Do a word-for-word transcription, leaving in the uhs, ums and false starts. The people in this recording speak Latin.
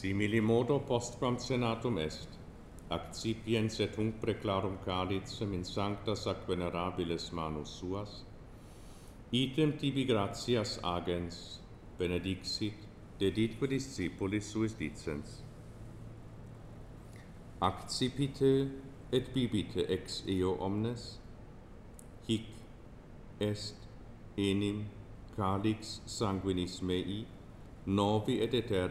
Simili modo postquam senatum est, accipiens et hunc preclarum calicem in sancta sac venerabilis manus suas, item tibi gratias agens, benedixit, deditque discipulis suis dicens. Accipite et bibite ex eo omnes, hic est enim calix sanguinis mei, novi et aeterni